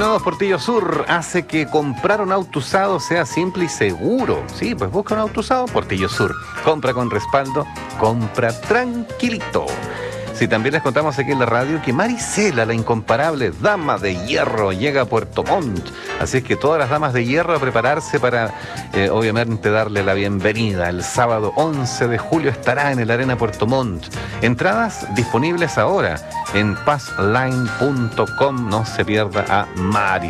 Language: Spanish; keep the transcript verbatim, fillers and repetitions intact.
Renault Portillo Sur hace que comprar un auto usado sea simple y seguro. Sí, pues busca un auto usado, Portillo Sur. Compra con respaldo, compra tranquilito. Sí, también les contamos aquí en la radio que Marisela, la incomparable dama de hierro, llega a Puerto Montt. Así es que todas las damas de hierro a prepararse para, eh, obviamente, darle la bienvenida. El sábado once de julio estará en el Arena Puerto Montt. Entradas disponibles ahora en passline punto com. No se pierda a Mari.